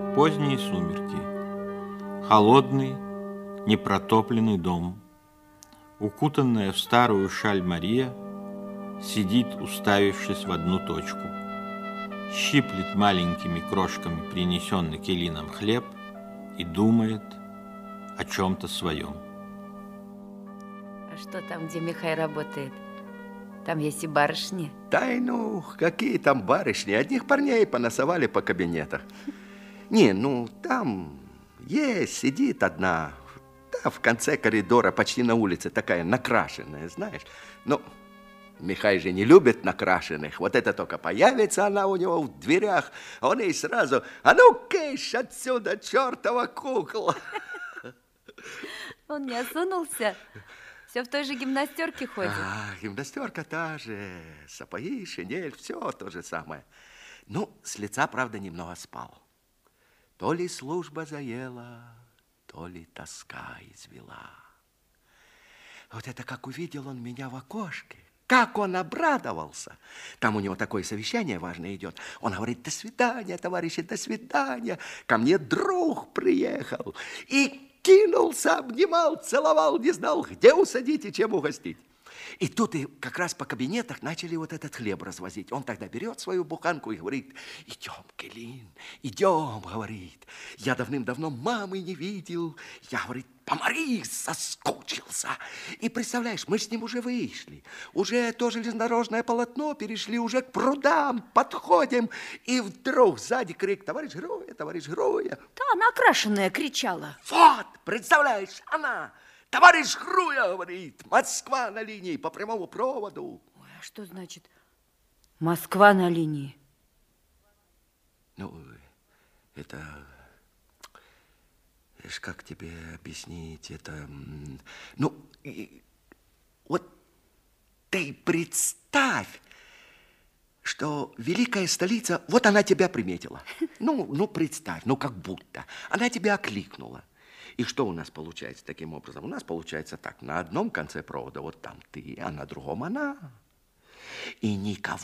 Поздние сумерки. Холодный, непротопленный дом. Укутанная в старую шаль Мария сидит, уставившись в одну точку. Щиплет маленькими крошками принесенный Келином хлеб и думает о чем-то своем. А что там, где Михай работает? Там есть и барышни. Да ну, какие там барышни? Одних парней понасовали по кабинетах. Не, ну, там есть, сидит одна, да, в конце коридора, почти на улице, такая накрашенная, знаешь. Но Михай же не любит накрашенных. Вот это только появится она у него в дверях, а он ей сразу: а ну, кыш отсюда, чертова кукла! Он не осунулся. Все в той же гимнастерке ходит. А, гимнастерка та же, сапоги, шинель, все то же самое. Ну, с лица, правда, немного спал. То ли служба заела, то ли тоска извела. Вот это как увидел он меня в окошке, как он обрадовался. Там у него такое совещание важное идет. Он говорит: до свидания, товарищи, до свидания. Ко мне друг приехал. И кинулся, обнимал, целовал, не знал, где усадить и чем угостить. И тут и как раз по кабинетах начали вот этот хлеб развозить. Он тогда берет свою буханку и говорит: идем, Келин, идем, говорит. Я давным-давно мамы не видел. Я, говорит, по Марии соскучился. И представляешь, мы с ним уже вышли. Уже то железнодорожное полотно перешли, уже к прудам подходим. И вдруг сзади крик: товарищ Гроя, товарищ Гроя. Да, она окрашенная кричала. Вот, представляешь, она... Товарищ Груя, говорит, Москва на линии по прямому проводу. Ой, а что значит Москва на линии? Ну, это... Как тебе объяснить это? Ну, вот ты представь, что великая столица, вот она тебя приметила. Ну, представь, ну, как будто. Она тебя окликнула. И что у нас получается таким образом? У нас получается так: на одном конце провода вот там ты, а на другом она. И никого